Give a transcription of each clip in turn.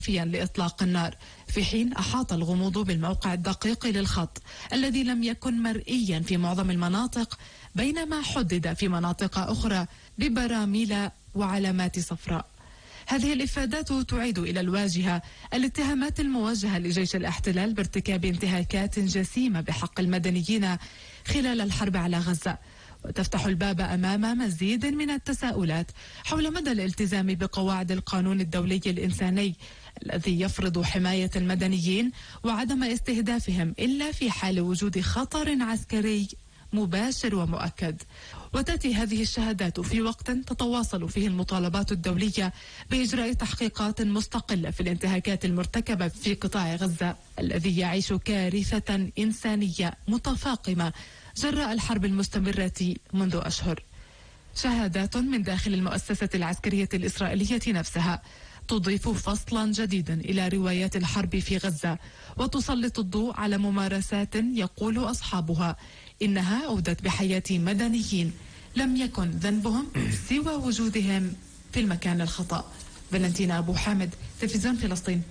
لإطلاق النار، في حين أحاط الغموض بالموقع الدقيق للخط الذي لم يكن مرئيا في معظم المناطق، بينما حدد في مناطق أخرى ببراميل وعلامات صفراء. هذه الإفادات تعيد إلى الواجهة الاتهامات الموجهة لجيش الاحتلال بارتكاب انتهاكات جسيمة بحق المدنيين خلال الحرب على غزة، وتفتح الباب أمام مزيد من التساؤلات حول مدى الالتزام بقواعد القانون الدولي الإنساني الذي يفرض حماية المدنيين وعدم استهدافهم إلا في حال وجود خطر عسكري مباشر ومؤكد. وتأتي هذه الشهادات في وقت تتواصل فيه المطالبات الدولية بإجراء تحقيقات مستقلة في الانتهاكات المرتكبة في قطاع غزة الذي يعيش كارثة إنسانية متفاقمة جراء الحرب المستمرة منذ أشهر. شهادات من داخل المؤسسة العسكرية الإسرائيلية نفسها تضيف فصلا جديدا إلى روايات الحرب في غزة، وتسلط الضوء على ممارسات يقول أصحابها إنها أودت بحياة مدنيين لم يكن ذنبهم سوى وجودهم في المكان الخطأ. فالنتينا أبو حامد، تلفزيون فلسطين.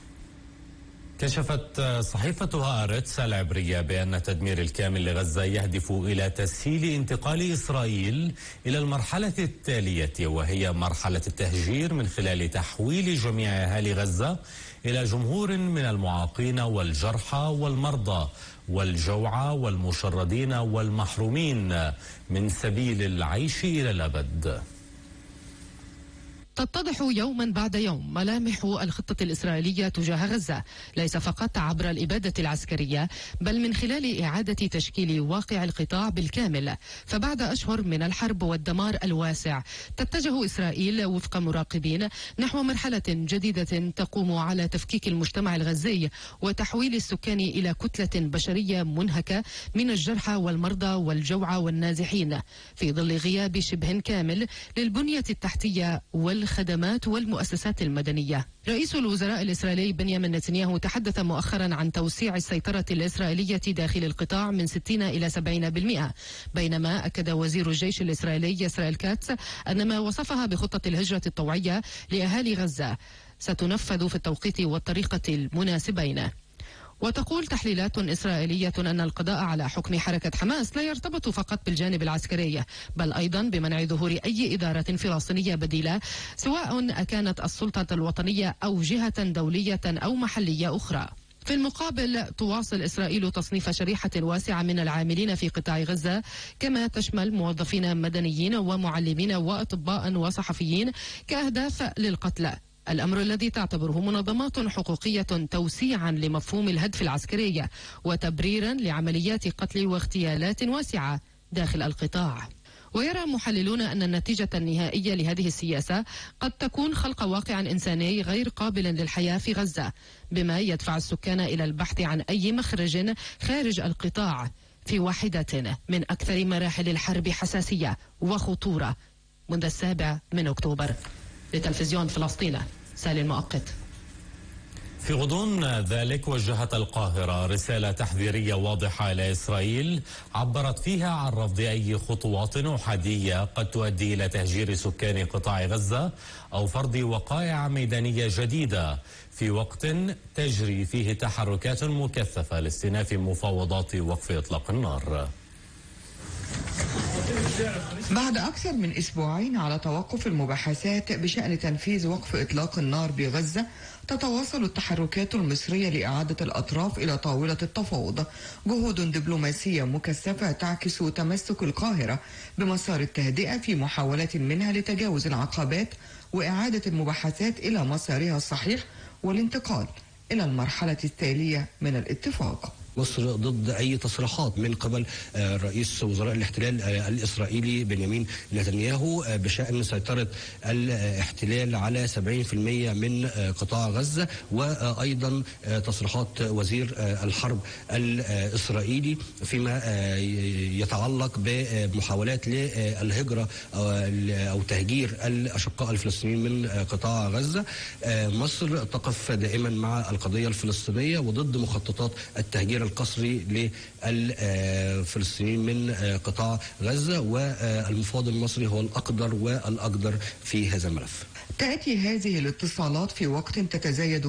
كشفت صحيفة هآرتس العبرية بأن التدمير الكامل لغزة يهدف إلى تسهيل انتقال إسرائيل إلى المرحلة التالية، وهي مرحلة التهجير، من خلال تحويل جميع أهالي غزة إلى جمهور من المعاقين والجرحى والمرضى والجوعى والمشردين والمحرومين من سبيل العيش إلى الأبد. تتضح يوما بعد يوم ملامح الخطة الإسرائيلية تجاه غزة، ليس فقط عبر الإبادة العسكرية بل من خلال إعادة تشكيل واقع القطاع بالكامل. فبعد أشهر من الحرب والدمار الواسع تتجه إسرائيل وفق مراقبين نحو مرحلة جديدة تقوم على تفكيك المجتمع الغزي وتحويل السكان إلى كتلة بشرية منهكة من الجرحى والمرضى والجوعى والنازحين، في ظل غياب شبه كامل للبنية التحتية والخدمات والمؤسسات المدنية. رئيس الوزراء الإسرائيلي بنيامين نتنياهو تحدث مؤخرا عن توسيع السيطرة الإسرائيلية داخل القطاع من 60 إلى 70%، بينما أكد وزير الجيش الإسرائيلي إسرائيل كاتس أن ما وصفها بخطة الهجرة الطوعية لأهالي غزة ستنفذ في التوقيت والطريقة المناسبين. وتقول تحليلات إسرائيلية أن القضاء على حكم حركة حماس لا يرتبط فقط بالجانب العسكري، بل أيضا بمنع ظهور أي إدارة فلسطينية بديلة، سواء أكانت السلطة الوطنية أو جهة دولية أو محلية أخرى. في المقابل تواصل إسرائيل تصنيف شريحة واسعة من العاملين في قطاع غزة، كما تشمل موظفين مدنيين ومعلمين وأطباء وصحفيين كأهداف للقتل، الأمر الذي تعتبره منظمات حقوقية توسيعا لمفهوم الهدف العسكري وتبريرا لعمليات قتل واغتيالات واسعة داخل القطاع. ويرى محللون أن النتيجة النهائية لهذه السياسة قد تكون خلق واقع إنساني غير قابل للحياة في غزة، بما يدفع السكان إلى البحث عن أي مخرج خارج القطاع في واحدة من أكثر مراحل الحرب حساسية وخطورة منذ 7 أكتوبر. لتلفزيون فلسطين، سالي المؤقت. في غضون ذلك وجهت القاهرة رسالة تحذيرية واضحة إلى إسرائيل عبرت فيها عن رفض أي خطوات أحادية قد تؤدي إلى تهجير سكان قطاع غزة أو فرض وقائع ميدانية جديدة، في وقت تجري فيه تحركات مكثفة لاستئناف مفاوضات وقف إطلاق النار. بعد أكثر من أسبوعين على توقف المباحثات بشأن تنفيذ وقف إطلاق النار بغزة، تتواصل التحركات المصرية لإعادة الأطراف إلى طاولة التفاوض، جهود دبلوماسية مكثفة تعكس تمسك القاهرة بمسار التهدئة في محاولات منها لتجاوز العقبات وإعادة المباحثات إلى مسارها الصحيح والانتقال إلى المرحلة التالية من الاتفاق. مصر ضد أي تصريحات من قبل رئيس وزراء الاحتلال الإسرائيلي بنيامين نتنياهو بشأن سيطرة الاحتلال على 70% من قطاع غزة، وأيضا تصريحات وزير الحرب الإسرائيلي فيما يتعلق بمحاولات للهجرة أو تهجير الأشقاء الفلسطينيين من قطاع غزة. مصر تقف دائما مع القضية الفلسطينية وضد مخططات التهجير القسري للفلسطينيين من قطاع غزة، والمفاوض المصري هو الأقدر والأقدر في هذا الملف. تأتي هذه الاتصالات في وقت تتزايد